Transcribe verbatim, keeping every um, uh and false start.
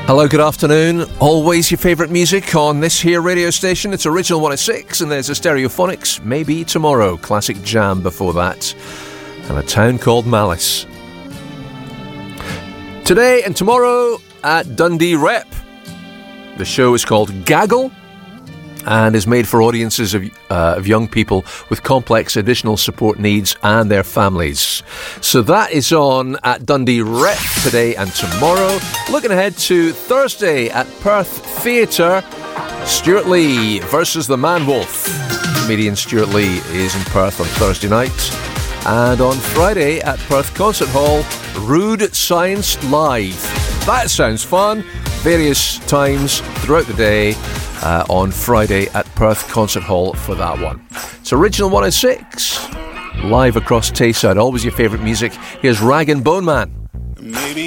Hello, good afternoon. Always your favourite music on this here radio station. It's Original one oh six, and there's a Stereophonics, Maybe Tomorrow, classic jam before that, and A Town Called Malice. Today and tomorrow at Dundee Rep, the show is called Gaggle and is made for audiences of, uh, of young people with complex additional support needs and their families. So that is on at Dundee Rep today and tomorrow. Looking ahead to Thursday at Perth Theatre, Stuart Lee versus the Man Wolf. Comedian Stuart Lee is in Perth on Thursday night. And on Friday at Perth Concert Hall, Rude Science Live. That sounds fun. Various times throughout the day. Uh, on Friday at Perth Concert Hall for that one. It's Original one oh six, live across Tayside. Always your favourite music. Here's Rag and Bone Man. Maybe